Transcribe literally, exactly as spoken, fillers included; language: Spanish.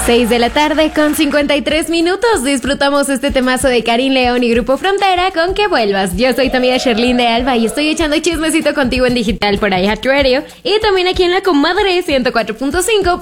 seis de la tarde con cincuenta y tres minutos. Disfrutamos este temazo de Karin León y Grupo Frontera con Que Vuelvas. Yo soy tu amiga Sherlyn de Alba y estoy echando chismecito contigo en digital por iHeartRadio y también aquí en La Comadre ciento cuatro punto cinco.